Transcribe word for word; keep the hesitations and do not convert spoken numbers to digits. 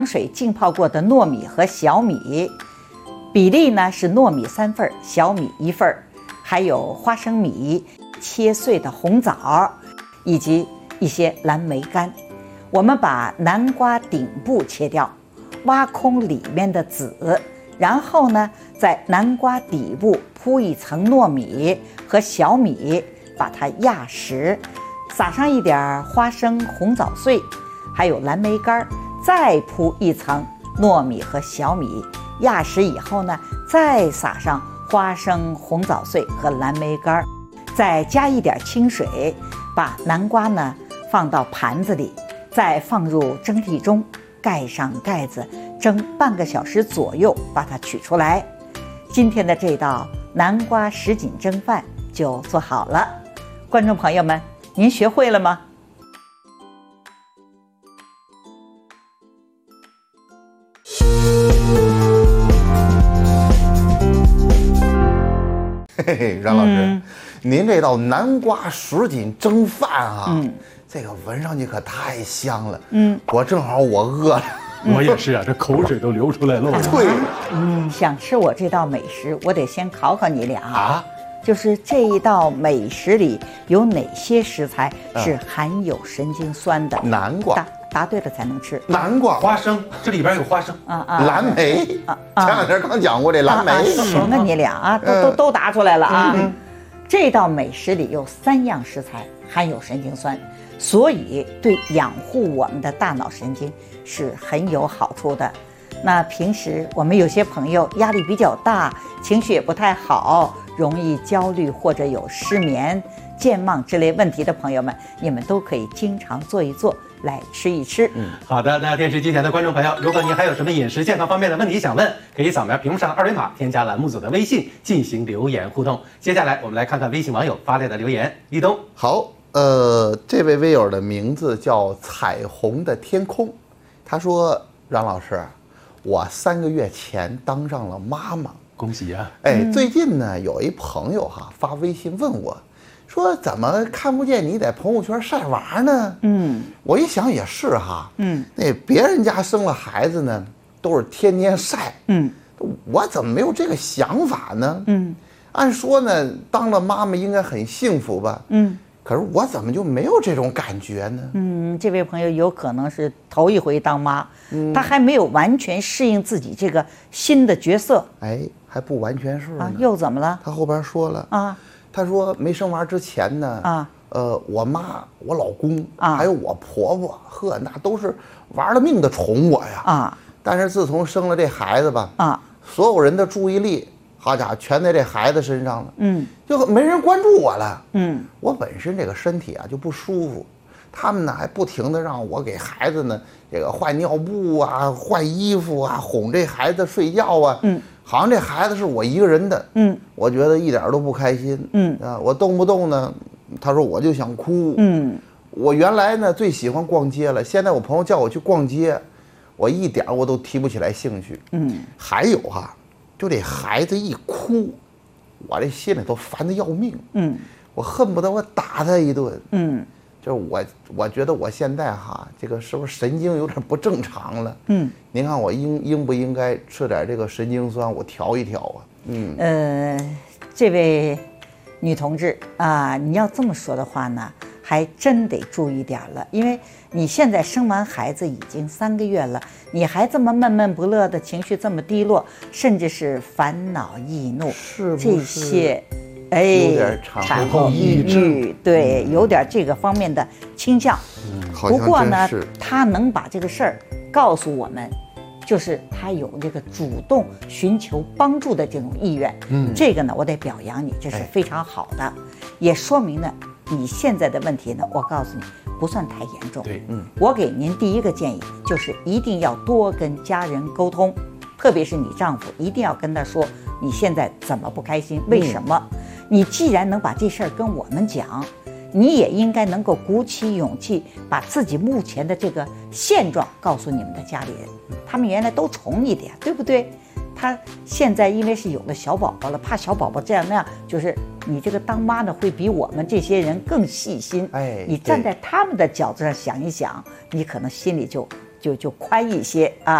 水浸泡过的糯米和小米，比例呢是糯米三份，小米一份，还有花生米、切碎的红枣，以及一些蓝莓干。我们把南瓜顶部切掉，挖空里面的籽，然后呢，在南瓜底部铺一层糯米和小米，把它压实，撒上一点花生、红枣碎，还有蓝莓干，再铺一层糯米和小米，压实以后呢，再撒上花生、红枣碎和蓝莓干，再加一点清水，把南瓜呢放到盘子里，再放入蒸屉中，盖上盖子，蒸半个小时左右，把它取出来。今天的这道南瓜什锦蒸饭就做好了。观众朋友们，您学会了吗？ 嘿嘿，阮老师，嗯、您这道南瓜什锦蒸饭啊，嗯，这个闻上去可太香了。嗯，我正好我饿了。 我也是啊，这口水都流出来了。 对， 嗯，想吃我这道美食，我得先考考你俩啊。就是这一道美食里有哪些食材是含有神经酸的？ 南瓜。 答答对了才能吃。 南瓜、 花生，这里边有花生啊啊。 蓝莓啊，前两天刚讲过这蓝莓。 行了，你俩啊，都都都答出来了啊。这道美食里有三样食材含有神经酸，所以对养护我们的大脑神经是很有好处的。那平时我们有些朋友压力比较大，情绪也不太好，容易焦虑或者有失眠、健忘之类问题的朋友们，你们都可以经常做一做，来吃一吃。 嗯，好的。那电视机前的观众朋友，如果您还有什么饮食健康方面的问题想问，可以扫描屏幕上二维码，添加栏目组的微信进行留言互动。接下来我们来看看微信网友发来的留言。立冬， 好，呃，这位微友的名字叫彩虹的天空，他说：阮老师，我三个月前当上了妈妈， 恭喜啊！ 哎，最近呢，有一朋友哈发微信问我，说怎么看不见你在朋友圈晒娃呢？嗯，我一想也是哈，嗯，那别人家生了孩子呢，都是天天晒，嗯，我怎么没有这个想法呢？嗯，按说呢，当了妈妈应该很幸福吧？嗯。可是我怎么就没有这种感觉呢？ 嗯，这位朋友有可能是头一回当妈，嗯、他还没有完全适应自己这个新的角色。 哎，还不完全是啊，又怎么了？ 他后边说了啊，他说没生娃之前呢，啊，呃，我妈、我老公啊，还有我婆婆，呵，那都是玩了命的宠我呀啊。但是自从生了这孩子吧，啊，所有人的注意力，好家伙，全在这孩子身上了，嗯，就没人关注我了，嗯，我本身这个身体啊就不舒服，他们呢还不停的让我给孩子呢这个换尿布啊、换衣服啊、哄这孩子睡觉啊，嗯，好像这孩子是我一个人的，嗯，我觉得一点都不开心，嗯啊，我动不动呢，他说我就想哭，嗯，我原来呢最喜欢逛街了，现在我朋友叫我去逛街，我一点我都提不起来兴趣，嗯，还有哈。就这孩子一哭，我这心里头烦得要命，嗯，我恨不得我打他一顿，嗯，就是我我觉得我现在哈，这个是不是神经有点不正常了？嗯，您看我应应不应该吃点这个神经酸，我调一调啊？嗯， 呃，这位女同志啊，你要这么说的话呢，还真得注意点了，因为你现在生完孩子已经三个月了，你还这么闷闷不乐的，情绪这么低落，甚至是烦恼易怒， 是这些，哎， 有点产后抑郁，对，有点这个方面的倾向。 嗯， 不过呢，他能把这个事儿告诉我们，就是他有这个主动寻求帮助的这种意愿。嗯，这个呢，我得表扬你，这是非常好的，哎、也说明呢。你现在的问题呢，我告诉你不算太严重。 对，嗯， 我给您第一个建议就是一定要多跟家人沟通，特别是你丈夫，一定要跟他说你现在怎么不开心，为什么？嗯、你既然能把这事儿跟我们讲，你也应该能够鼓起勇气，把自己目前的这个现状告诉你们的家里人，他们原来都宠你的呀，对不对？他现在因为是有了小宝宝了，怕小宝宝这样那样，就是你这个当妈的会比我们这些人更细心。哎，你站在他们的角度上想一想，你可能心里就就就宽一些啊。